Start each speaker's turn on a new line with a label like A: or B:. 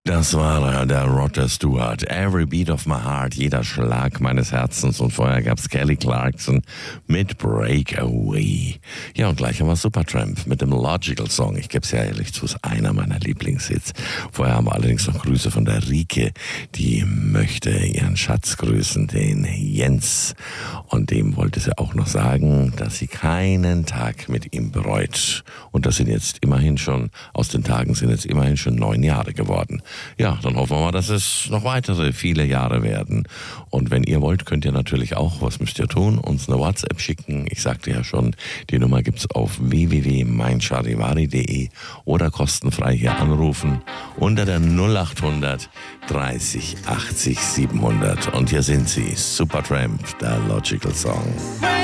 A: Das war der Roger Stewart. Every Beat of My Heart, jeder Schlag meines Herzens. Und vorher gab's Kelly Clarkson mit Breakaway. Ja, und gleich haben wir Supertramp mit dem Logical Song. Ich gebe es ja ehrlich zu, ist einer meiner Lieblingshits. Vorher haben wir allerdings noch Grüße von der Rike. Die möchte ihren Schatz grüßen, den Jens. Und dem wollte sie auch noch sagen, dass sie keinen Tag mit ihm bereut. Und das sind jetzt immerhin schon, aus den Tagen sind jetzt immerhin schon 9 Jahre geworden. Ja, dann hoffen wir mal, dass es noch weitere viele Jahre werden. Und wenn ihr wollt, könnt ihr natürlich auch, was müsst ihr tun, uns eine WhatsApp schicken. Ich sagte ja schon, die Nummer gibt's auf www.meincharivari.de oder kostenfrei hier anrufen unter der 0800 30 80 700. Und hier sind sie, Supertramp, der Logical Song.